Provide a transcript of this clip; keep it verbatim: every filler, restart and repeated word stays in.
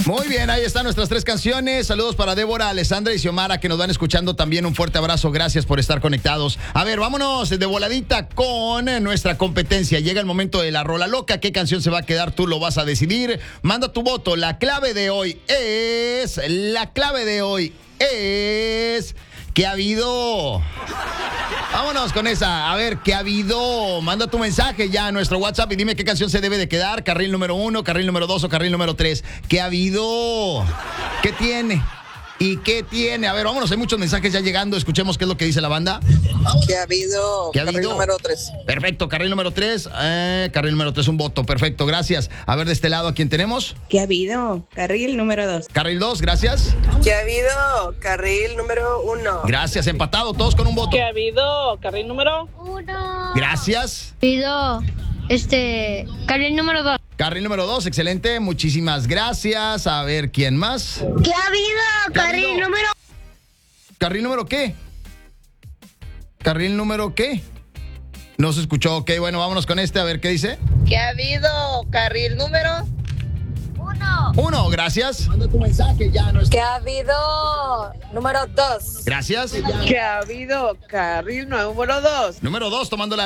Muy bien, ahí están nuestras tres canciones. Saludos para Débora, Alessandra y Xiomara que nos van escuchando también. Un fuerte abrazo, gracias por estar conectados. A ver, vámonos de voladita con nuestra competencia. Llega el momento de la rola loca. ¿Qué canción se va a quedar? Tú lo vas a decidir. Manda tu voto. La clave de hoy es... La clave de hoy es... ¿Qué ha habido? Vámonos con esa. A ver, ¿qué ha habido? Manda tu mensaje ya a nuestro WhatsApp y dime qué canción se debe de quedar. Carril número uno, carril número dos o carril número tres. ¿Qué ha habido? ¿Qué tiene? ¿Y qué tiene? A ver, vámonos, hay muchos mensajes ya llegando. Escuchemos qué es lo que dice la banda. ¿Qué ha habido? ¿Qué ha Carril habido? número tres. Perfecto, carril número tres. Eh, carril número tres, un voto. Perfecto, gracias. A ver, de este lado, ¿a quién tenemos? ¿Qué ha habido? Carril número dos. Carril dos, gracias. ¿Qué ha habido? Carril número uno. Gracias, empatado, todos con un voto. ¿Qué ha habido? Carril número Uno. Gracias. Pido, este, carril número dos. Carril número dos, excelente. Muchísimas gracias. A ver, ¿quién más? ¿Qué ha habido? ¿Qué ha Carril habido? número. ¿Carril número qué? ¿Carril número qué? No se escuchó. Ok, bueno, vámonos con este a ver qué dice. ¿Qué ha habido? Carril número Uno. Uno, gracias. Manda tu mensaje ya. ¿Qué ha habido? Número dos. Gracias. ¿Qué ha habido? Carril número dos. Número dos, tomando la